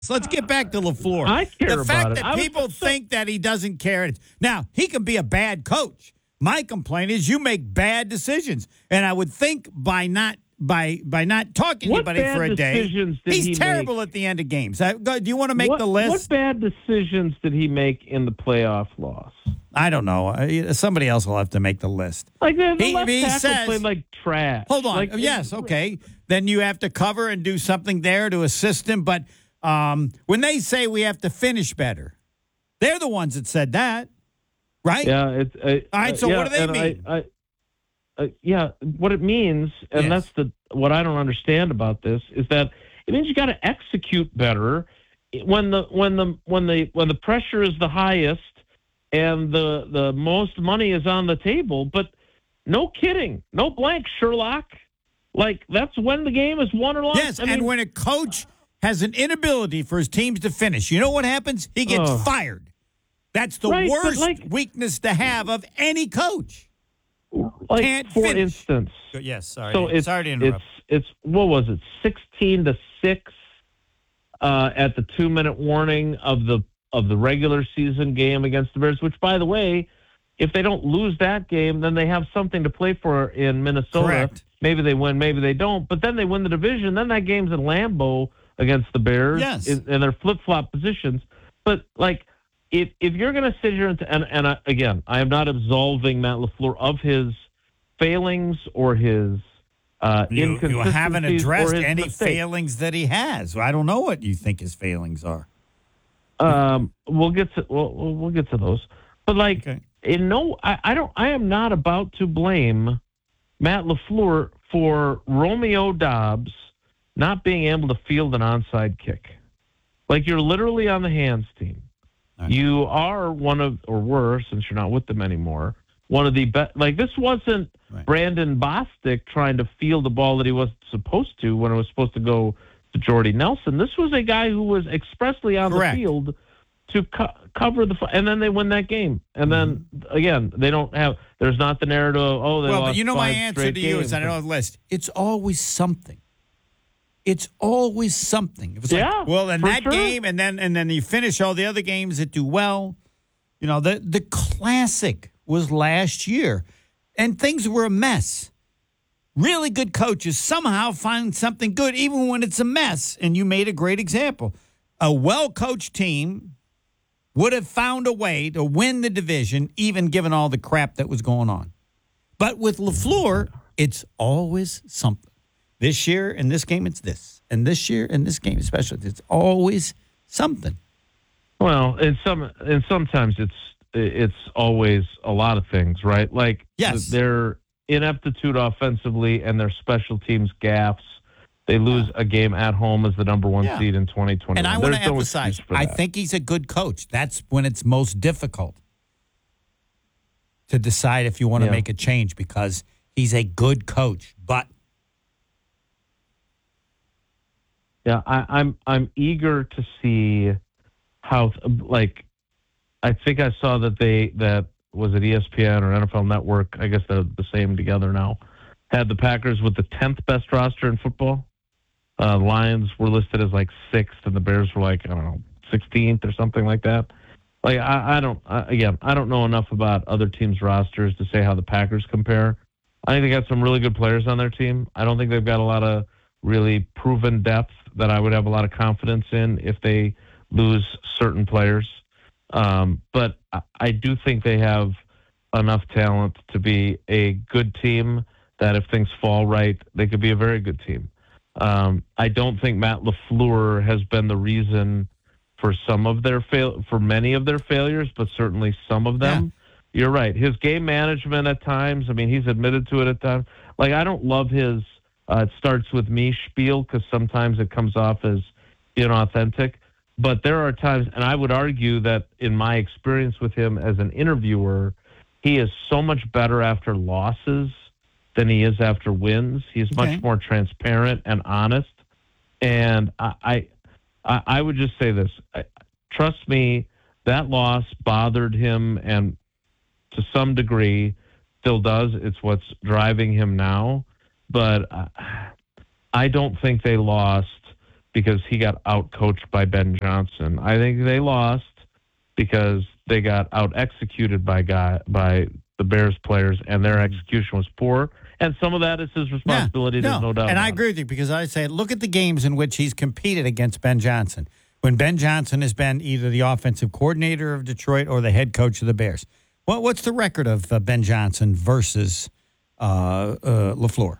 So let's get back to LaFleur. I care the fact about it. that people think that he doesn't care. Now, he can be a bad coach. My complaint is you make bad decisions. And I would think by not talking to anybody for a day, he's terrible at the end of games. Do you want to make the list? What bad decisions did he make in the playoff loss? I don't know. Somebody else will have to make the list. Like the left tackle played like trash. Hold on. Like, yes, okay. Then you have to cover and do something there to assist him. But when they say we have to finish better, they're the ones that said that, right? Yeah. All right, so what do they mean? What it means, and that's what I don't understand about this, is that it means you got to execute better when the pressure is the highest and the most money is on the table. But no kidding, no blank, Sherlock. Like, that's when the game is won or lost. Yes, and when a coach has an inability for his teams to finish, you know what happens? He gets fired. That's the worst weakness to have of any coach. Like, Can't for finish. instance. Yes, sorry. So Sorry to interrupt. It's what was it? 16-6 at the 2-minute warning of the regular season game against the Bears. Which, by the way, if they don't lose that game, then they have something to play for in Minnesota. Correct. Maybe they win, maybe they don't. But then they win the division. Then that game's in Lambeau against the Bears. Yes. In their flip-flop positions. But like, if you're going to sit here and again, I am not absolving Matt LaFleur of his failings or his inconsistencies. You haven't addressed any mistakes. failings that he has. I don't know what you think his failings are. We'll get to those. But like, Okay. I am not about to blame Matt LaFleur for Romeo Doubs not being able to field an onside kick. Like, you're literally on the hands team. Right. You are were, since you're not with them anymore, one of the best. Like, this wasn't Brandon Bostic trying to field the ball that he wasn't supposed to when it was supposed to go to Jordy Nelson. This was a guy who was expressly on the field to cover and then they win that game. And then, again, there's not the narrative of, they lost but you know, my answer to you is, I don't know the list. It's always something. It's always something. It was in that game, and then you finish all the other games that do well. You know, the classic was last year, and things were a mess. Really good coaches somehow find something good, even when it's a mess. And you made a great example. A well-coached team would have found a way to win the division, even given all the crap that was going on. But with LaFleur, it's always something. This year in this game, it's this. And this year in this game, especially, it's always something. Well, and sometimes it's always a lot of things, right? Like, their ineptitude offensively and their special teams gaffes. They lose a game at home as the number one seed in 2021. And I want to emphasize, I think he's a good coach. That's when it's most difficult to decide if you want to make a change, because he's a good coach. But I'm eager to see how, like, I think I saw that was it ESPN or NFL Network, I guess they're the same together now, had the Packers with the 10th best roster in football. Lions were listed as like 6th, and the Bears were like, I don't know, 16th or something like that. Like, I don't know enough about other teams' rosters to say how the Packers compare. I think they got some really good players on their team. I don't think they've got a lot of really proven depth that I would have a lot of confidence in if they lose certain players. But I do think they have enough talent to be a good team that if things fall right, they could be a very good team. I don't think Matt LaFleur has been the reason for for many of their failures, but certainly some of them. Yeah. You're right. His game management at times, I mean, he's admitted to it at times. Like, I don't love his it starts with me spiel, because sometimes it comes off as inauthentic. But there are times, and I would argue that in my experience with him as an interviewer, he is so much better after losses than he is after wins. He's much more transparent and honest. And I would just say this. Trust me, that loss bothered him, and to some degree still does. It's what's driving him now. But I don't think they lost because he got out-coached by Ben Johnson. I think they lost because they got out-executed by the Bears players, and their execution was poor. And some of that is his responsibility, there's no doubt. And I agree with you, because I say, look at the games in which he's competed against Ben Johnson, when Ben Johnson has been either the offensive coordinator of Detroit or the head coach of the Bears. What's the record of Ben Johnson versus LaFleur?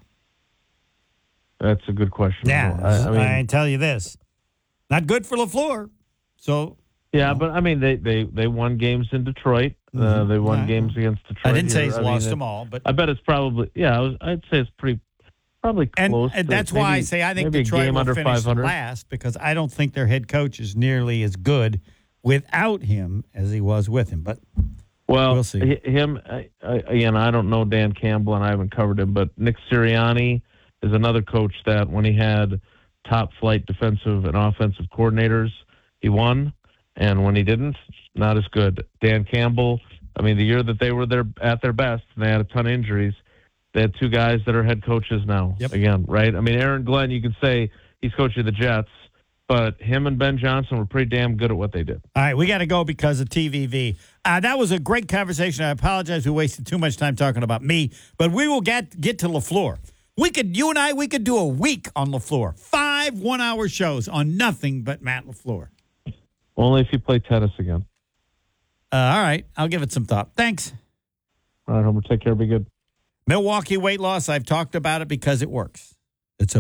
That's a good question. Yeah, I tell you this. Not good for LaFleur. So... Yeah, but I mean, they won games in Detroit. They won games against Detroit. I didn't say he's lost them all, but I bet it's probably I'd say it's probably close. And that's why I say I think Detroit will finish 500. Last, because I don't think their head coach is nearly as good without him as he was with him. But we'll see. Again, I don't know Dan Campbell, and I haven't covered him, but Nick Sirianni is another coach that when he had top flight defensive and offensive coordinators, he won. And when he didn't, not as good. Dan Campbell, I mean, the year that they were there at their best, and they had a ton of injuries, they had two guys that are head coaches now. Yep. Again, right? I mean, Aaron Glenn, you could say he's coaching the Jets, but him and Ben Johnson were pretty damn good at what they did. All right, we got to go because of TVV. That was a great conversation. I apologize we wasted too much time talking about me, but we will get to LaFleur. You and I could do a week on LaFleur. 5 one-hour shows on nothing but Matt LaFleur. Only if you play tennis again. All right. I'll give it some thought. Thanks. All right, Homer. Take care. Be good. Milwaukee Weight Loss. I've talked about it because it works. It's a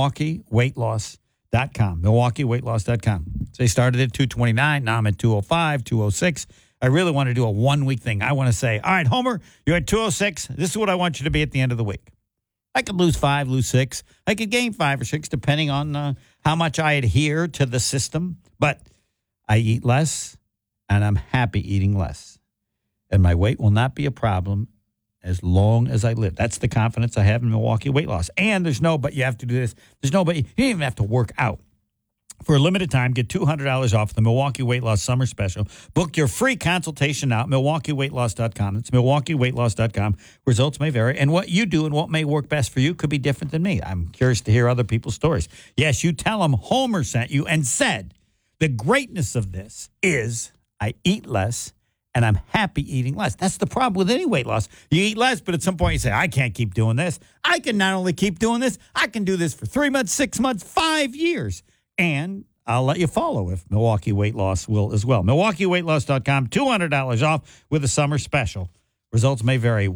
MilwaukeeWeightLoss.com. MilwaukeeWeightLoss.com. So they started at 229. Now I'm at 205, 206. I really want to do a 1 week thing. I want to say, all right, Homer, you're at 206. This is what I want you to be at the end of the week. I could lose 5, lose 6. I could gain 5 or 6, depending on how much I adhere to the system. But I eat less, and I'm happy eating less. And my weight will not be a problem as long as I live. That's the confidence I have in Milwaukee Weight Loss. And but you have to do this. You don't even have to work out. For a limited time, get $200 off the Milwaukee Weight Loss Summer Special. Book your free consultation now at MilwaukeeWeightLoss.com. It's MilwaukeeWeightLoss.com. Results may vary, and what you do and what may work best for you could be different than me. I'm curious to hear other people's stories. Yes, you tell them Homer sent you and said, the greatness of this is I eat less, and I'm happy eating less. That's the problem with any weight loss. You eat less, but at some point you say, I can't keep doing this. I can not only keep doing this, I can do this for 3 months, 6 months, 5 years. And I'll let you follow if Milwaukee Weight Loss will as well. MilwaukeeWeightLoss.com, $200 off with a summer special. Results may vary.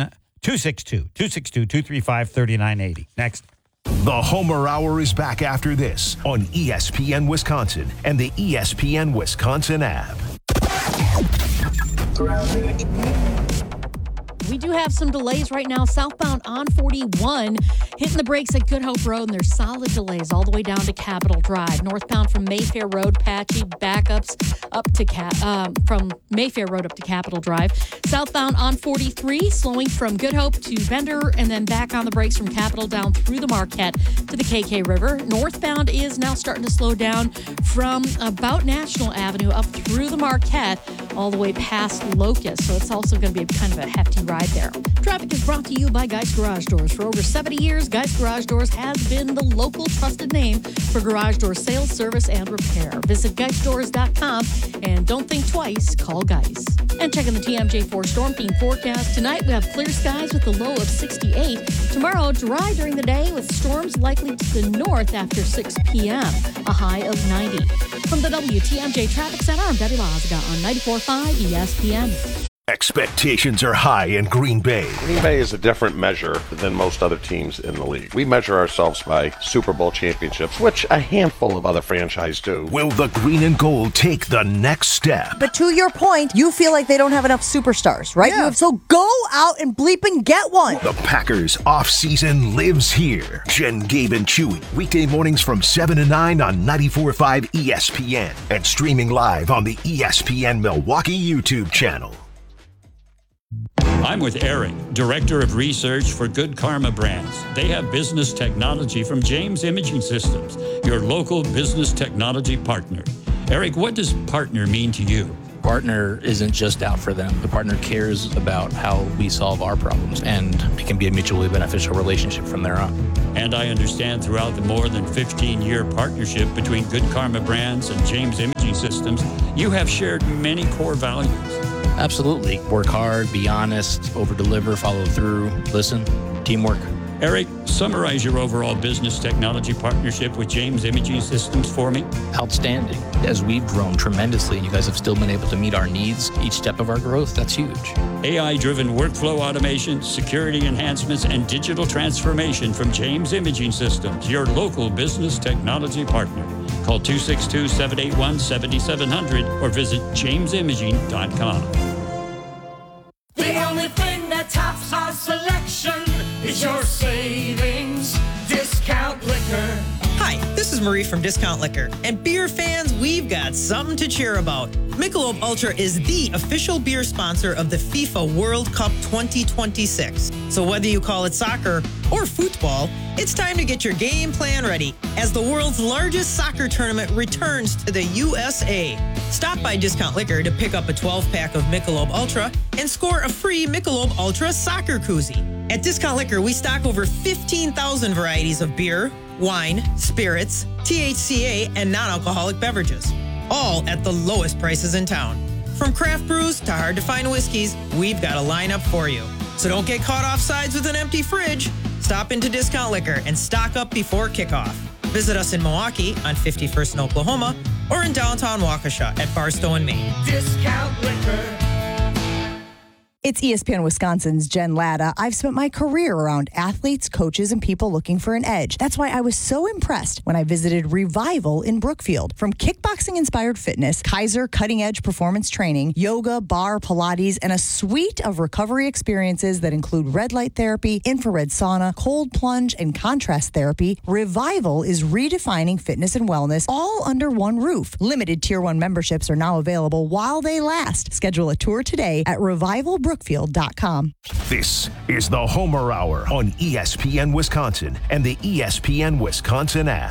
1-262-235-3980. Next. The Homer Hour is back after this on ESPN Wisconsin and the ESPN Wisconsin app. We do have some delays right now. Southbound on 41, hitting the brakes at Good Hope Road, and there's solid delays all the way down to Capitol Drive. Northbound from Mayfair Road, patchy backups up to from Mayfair Road up to Capitol Drive. Southbound on 43, slowing from Good Hope to Bender, and then back on the brakes from Capitol down through the Marquette to the KK River. Northbound is now starting to slow down from about National Avenue up through the Marquette all the way past Locust. So it's also going to be kind of a hefty ride there. Traffic is brought to you by Geist Garage Doors. For over 70 years, Geist Garage Doors has been the local trusted name for garage door sales, service, and repair. Visit GeistDoors.com and don't think twice, call Geist. And checking the TMJ4 Storm Team forecast. Tonight we have clear skies with a low of 68. Tomorrow, dry during the day with storms likely to the north after 6 p.m., a high of 90. From the WTMJ Traffic Center, I'm Debbie Lazaga on 94.5 ESPN. Expectations are high in Green Bay. Green Bay is a different measure than most other teams in the league. We measure ourselves by Super Bowl championships, which a handful of other franchises do. Will the green and gold take the next step? But to your point, you feel like they don't have enough superstars, right? Yeah. So go out and bleep and get one. The Packers offseason lives here. Jen, Gabe, and Chewy. Weekday mornings from 7 to 9 on 94.5 ESPN. And streaming live on the ESPN Milwaukee YouTube channel. I'm with Eric, Director of Research for Good Karma Brands. They have business technology from James Imaging Systems, your local business technology partner. Eric, what does partner mean to you? partner isn't just out for them. The partner cares about how we solve our problems, and it can be a mutually beneficial relationship from there on. And I understand throughout the more than 15-year partnership between Good Karma Brands and James Imaging Systems, you have shared many core values. Absolutely. Work hard, be honest, over-deliver, follow through, listen, teamwork. Eric, summarize your overall business technology partnership with James Imaging Systems for me. Outstanding. As we've grown tremendously and you guys have still been able to meet our needs each step of our growth, that's huge. AI-driven workflow automation, security enhancements, and digital transformation from James Imaging Systems, your local business technology partner. Call 262-781-7700 or visit jamesimaging.com. The only thing that tops our selection is your savings discount liquor. Hi, this is Marie from Discount Liquor. And beer fans, we've got something to cheer about. Michelob Ultra is the official beer sponsor of the FIFA World Cup 2026. So whether you call it soccer or football, it's time to get your game plan ready as the world's largest soccer tournament returns to the USA. Stop by Discount Liquor to pick up a 12-pack of Michelob Ultra and score a free Michelob Ultra soccer koozie. At Discount Liquor, we stock over 15,000 varieties of beer, wine, spirits, THCA, and non-alcoholic beverages, all at the lowest prices in town. From craft brews to hard-to-find whiskeys, we've got a lineup for you. So don't get caught off sides with an empty fridge. Stop into Discount Liquor and stock up before kickoff. Visit us in Milwaukee on 51st in Oklahoma or in downtown Waukesha at Barstow and Maine. Discount Liquor. It's ESPN Wisconsin's Jen Latta. I've spent my career around athletes, coaches, and people looking for an edge. That's why I was so impressed when I visited Revival in Brookfield. From kickboxing-inspired fitness, Kaiser cutting-edge performance training, yoga, bar, Pilates, and a suite of recovery experiences that include red light therapy, infrared sauna, cold plunge, and contrast therapy, Revival is redefining fitness and wellness all under one roof. Limited Tier 1 memberships are now available while they last. Schedule a tour today at revivalbrookfield.com. This is the Homer Hour on ESPN Wisconsin and the ESPN Wisconsin app.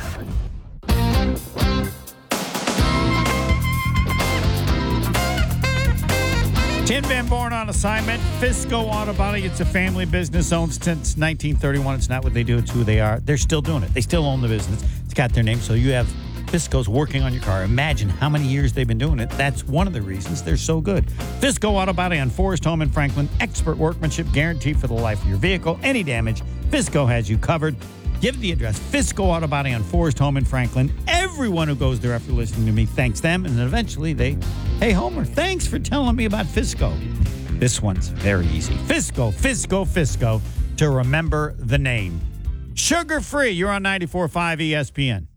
Tim Van Born on assignment. Fisco Auto Body. It's a family business owned since 1931. It's not what they do, it's who they are. They're still doing it. They still own the business. It's got their name. So you have Fisco's working on your car. Imagine how many years they've been doing it. That's one of the reasons they're so good. Fisco Auto Body on Forest Home in Franklin. Expert workmanship guaranteed for the life of your vehicle. Any damage, Fisco has you covered. Give the address, Fisco Auto Body on Forest Home in Franklin. Everyone who goes there after listening to me thanks them, and then eventually they, hey, Homer, thanks for telling me about Fisco. This one's very easy. Fisco, to remember the name. Sugar-free, you're on 94.5 ESPN.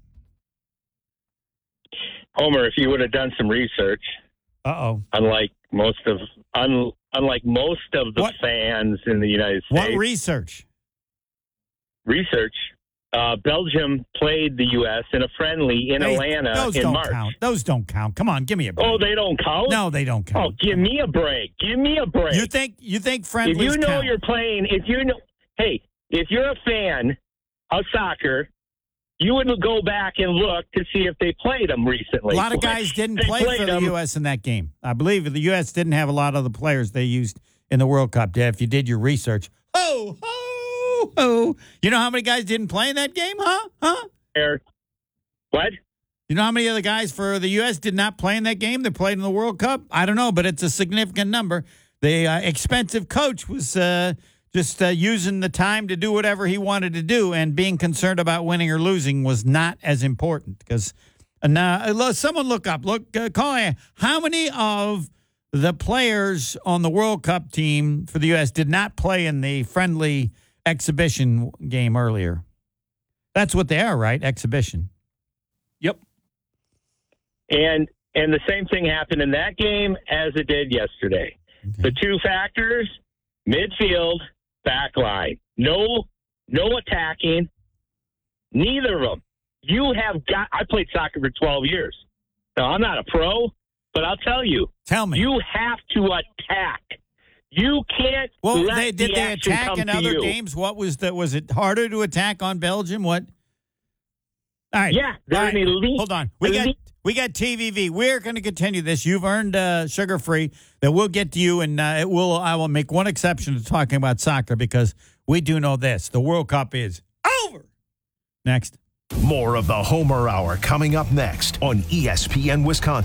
Homer, if you would have done some research, unlike most of the fans in the United States. What research? Belgium played the U.S. in a friendly in Atlanta in March. Those don't count. Come on, give me a break. Oh, they don't count? No, they don't count. Oh, give me a break. You think friendlies If you know count? you're playing, if you're a fan of soccer, you would go back and look to see if they played them recently. A lot of guys didn't play for the U.S. in that game. I believe the U.S. didn't have a lot of the players they used in the World Cup. If you did your research. Oh. You know how many guys didn't play in that game, huh? What? You know how many other guys for the U.S. did not play in that game that played in the World Cup? I don't know, but it's a significant number. The expensive coach was just using the time to do whatever he wanted to do, and being concerned about winning or losing was not as important. Because someone look up. Call how many of the players on the World Cup team for the U.S. did not play in the friendly exhibition game earlier? That's what they are, right? Exhibition. Yep. And the same thing happened in that game as it did yesterday. Okay. The two factors: midfield, back line. No attacking. Neither of them. I played soccer for 12 years. Now, I'm not a pro, but I'll tell you. Tell me. You have to attack. You can't. Well, did they attack in other games? What was it harder to attack on Belgium? What? All right. Yeah, they're an elite. Hold on. We got TVV. We're going to continue this. You've earned sugar-free that we'll get to you, and I will make one exception to talking about soccer because we do know this. The World Cup is over. Next. More of the Homer Hour coming up next on ESPN Wisconsin.